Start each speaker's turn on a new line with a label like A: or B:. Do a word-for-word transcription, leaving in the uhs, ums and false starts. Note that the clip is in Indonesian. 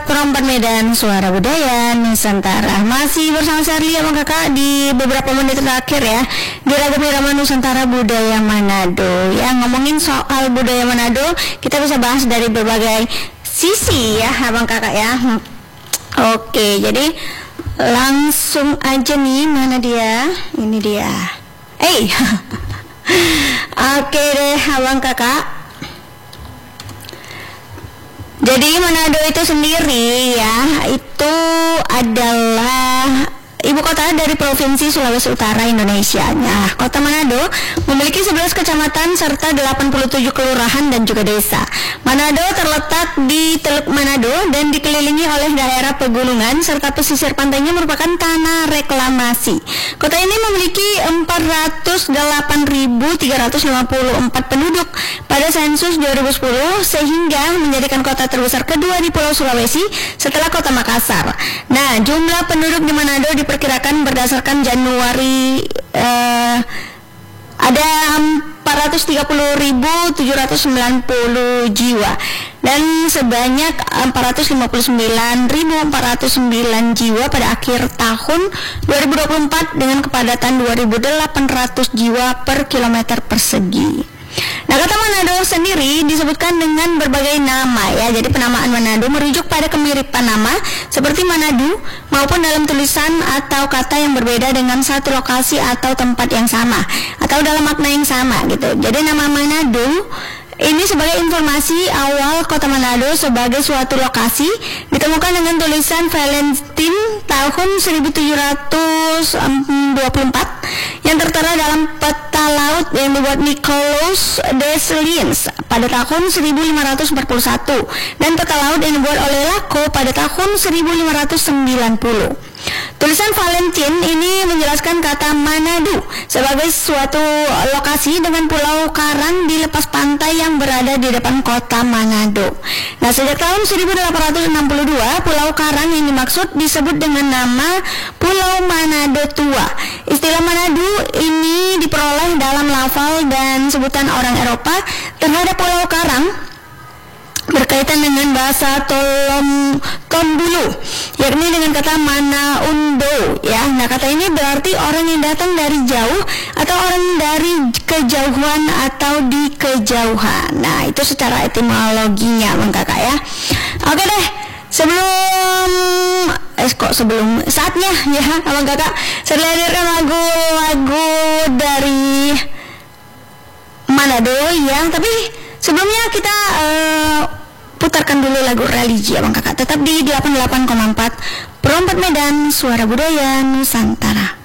A: Perempat Medan, Suara Budaya Nusantara. Masih bersama Sherly Abang Kakak di beberapa menit terakhir ya, di Ragam Irama Nusantara Budaya Manado. Ya, ngomongin soal budaya Manado, kita bisa bahas dari berbagai sisi ya Abang Kakak ya. Oke, jadi langsung aja nih, mana dia? Ini dia. Eh, hey. Oke deh Abang Kakak. Jadi Manado itu sendiri ya, itu adalah ibu kota dari Provinsi Sulawesi Utara, Indonesia. Nah, kota Manado memiliki sebelas kecamatan serta delapan puluh tujuh kelurahan dan juga desa. Manado terletak di Teluk Manado dan dikelilingi oleh daerah pegunungan serta pesisir pantainya merupakan tanah reklamasi. Kota ini memiliki empat ratus delapan ribu tiga ratus lima puluh empat penduduk pada sensus dua ribu sepuluh, sehingga menjadikan kota terbesar kedua di Pulau Sulawesi setelah kota Makassar. Nah, jumlah penduduk di Manado diperkirakan berdasarkan Januari eh, ada empat ratus tiga puluh ribu tujuh ratus sembilan puluh jiwa dan sebanyak empat ratus lima puluh sembilan ribu empat ratus sembilan jiwa pada akhir tahun dua ribu dua puluh empat dengan kepadatan dua ribu delapan ratus jiwa per kilometer persegi. Nah, kota Manado sendiri disebutkan dengan berbagai nama ya. Jadi penamaan Manado merujuk pada kemiripan nama seperti Manado maupun dalam tulisan atau kata yang berbeda dengan satu lokasi atau tempat yang sama atau dalam makna yang sama gitu. Jadi nama Manado ini sebagai informasi awal kota Manado sebagai suatu lokasi ditemukan dengan tulisan Valentine tahun seribu tujuh ratus dua puluh empat yang tertera dalam peta laut yang dibuat Nicolas Desliens pada tahun seribu lima ratus empat puluh satu dan peta laut yang dibuat oleh Laco pada tahun seribu lima ratus sembilan puluh. Tulisan Valentine ini menjelaskan kata Manado sebagai suatu lokasi dengan pulau karang di lepas pantai yang berada di depan kota Manado. Nah, sejak tahun seribu delapan ratus enam puluh dua, pulau karang yang dimaksud disebut dengan nama Pulau Manado Tua. Istilah Manado ini diperoleh dalam lafal dan sebutan orang Eropa terhadap pulau karang berkaitan dengan bahasa Tolom Tombulu, yakni dengan kata Manaundo ya. Nah, kata ini berarti orang yang datang dari jauh atau orang dari kejauhan atau di kejauhan. Nah, itu secara etimologinya Bang Kakak ya. Oke deh, sebelum eh kok sebelum saatnya ya Bang Kakak, saya hadirkan lagu-lagu dari Manado ya. Tapi sebelumnya kita uh, putarkan dulu lagu religi Abang Kakak. Tetap di delapan puluh delapan koma empat Perempat Medan, Suara Budaya Nusantara.